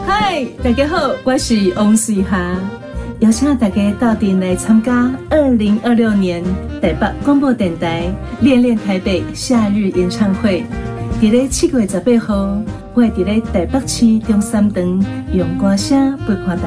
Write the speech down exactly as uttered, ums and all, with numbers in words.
嗨，大家好，我是王水霞，邀请大家到店来参加二零二六年台北广播电台恋恋台北夏日演唱会。伫咧七月十八号，我会伫咧台北市中山堂用歌声陪伴大家。